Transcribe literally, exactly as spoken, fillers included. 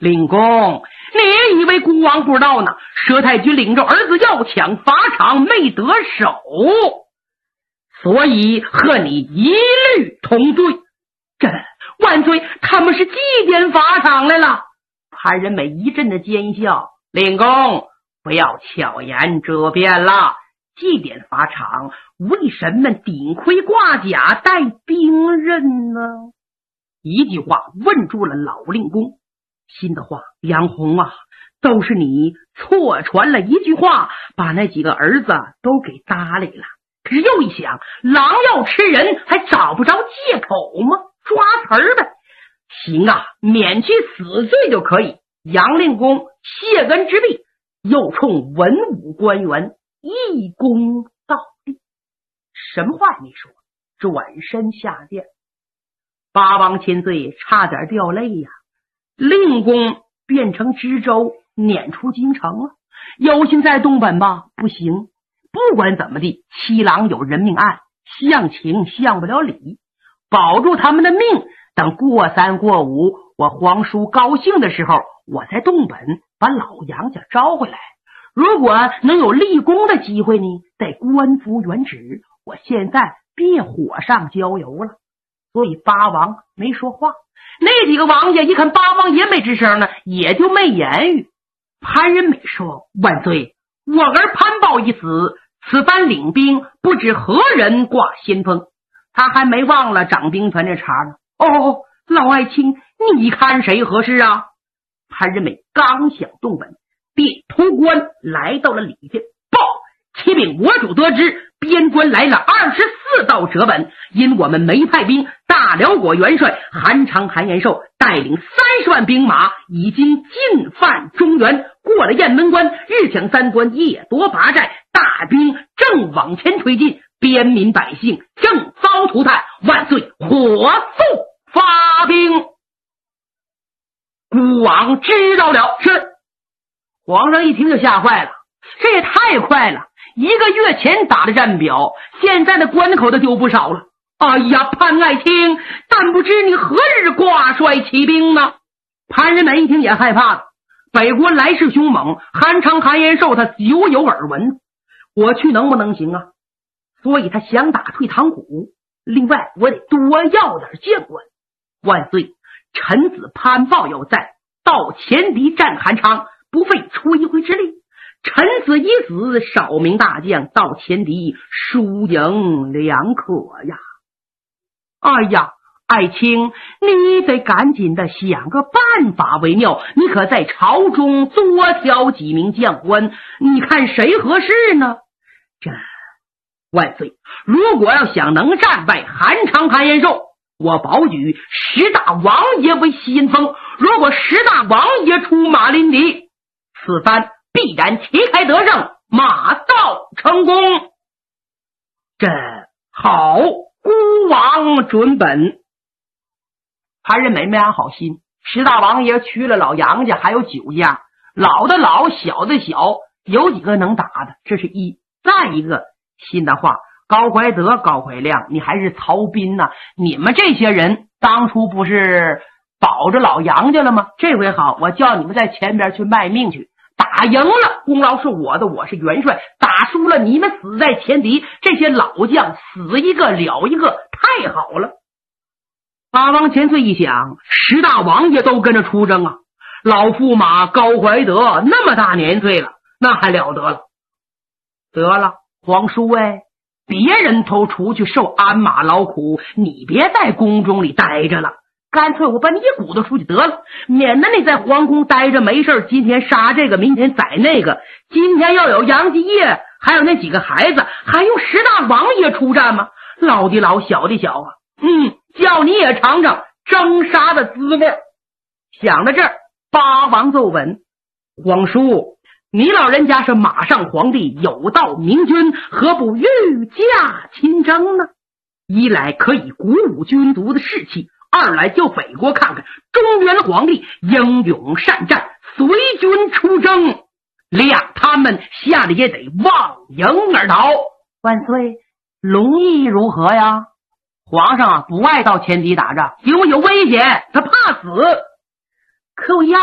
令公，你以为孤王不知道呢？佘太君领着儿子要抢法场，没得手，所以和你一律同罪。这万岁，他们是祭奠法场来了。潘仁美一阵的奸笑，令公不要巧言遮辩了。祭奠法场，为什么顶盔挂甲带兵刃呢？一句话问住了老令公。心的话，杨红啊，都是你错传了一句话，把那几个儿子都给搭理了。可是又一想，狼要吃人，还找不着借口吗？抓词儿呗。行啊，免去死罪就可以。杨令公谢恩之毕，又冲文武官员一躬道立，什么话也没说，转身下殿。八王千岁差点掉泪呀、啊！令公变成知州，撵出京城了。有心在东本吧，不行。不管怎么地，七郎有人命案，向情向不了理，保住他们的命。等过三过五，我皇叔高兴的时候，我在东本把老杨家招回来。如果能有立功的机会呢，得官复原职。我现在别火上浇油了。所以八王没说话。那几个王爷一看八王爷没吱声呢，也就没言语。潘仁美说：万岁，我儿潘豹一死，此番领兵不知何人挂先锋。他还没忘了掌兵权这茬呢。哦，老爱卿，你看谁合适啊？潘仁美刚想动本，便突官来到了里边，报启禀我主得知，边关来了二十四道折本，因我们没派兵，大辽国元帅韩昌韩延寿带领三十万兵马已经进犯中原，过了雁门关，日抢三关，夜夺八寨，大兵正往前推进，边民百姓正遭涂炭，万岁火速发兵。孤王知道了。是。皇上一听就吓坏了，这也太快了，一个月前打的战表，现在的关口都丢不少了。哎呀，潘爱卿，但不知你何日挂帅起兵呢？潘仁美一听也害怕了，北国来势凶猛，韩昌韩延寿他久有耳闻，我去能不能行啊？所以他想打退堂鼓，另外我得多要点见官。万岁，臣子潘豹有在，到前敌战韩昌，不费吹灰之力。臣子已死，少名大将到前敌，输赢两可呀。哎呀，爱卿，你得赶紧的想个办法为妙，你可在朝中多挑几名将官，你看谁合适呢？这万岁，如果要想能战败韩昌韩延寿，我保举十大王爷为先锋，如果十大王爷出马临敌，此番必然旗开得胜，马到成功。这好，孤王准本。潘仁美没安好心，十大王爷去了老杨家还有九家，老的老，小的小，有几个能打的，这是一。再一个，新的话，高怀德、高怀亮，你还是曹彬呢、啊？你们这些人当初不是保着老杨家了吗？这回好，我叫你们在前边去卖命去。打赢了，功劳是我的，我是元帅；打输了，你们死在前敌。这些老将死一个了一个，太好了。八王千岁一想，十大王爷都跟着出征啊，老驸马高怀德那么大年岁了，那还了得了。得了，皇叔哎，别人都出去受鞍马劳苦，你别在宫中里待着了，干脆我把你鼓捣出去得了，免得你在皇宫待着没事，今天杀这个，明天宰那个。今天要有杨继业，还有那几个孩子，还用十大王爷出战吗？老的老，小的小啊。嗯，叫你也尝尝征杀的滋味。想到这儿，八王奏闻：皇叔，你老人家是马上皇帝，有道明君，何不御驾亲征呢？一来可以鼓舞军卒的士气，二来叫北国看看中原皇帝英勇善战，随军出征，谅他们吓得也得望迎而逃。万岁，龙意如何呀？皇上啊，不爱到前敌打仗，因为有危险，他怕死。可我要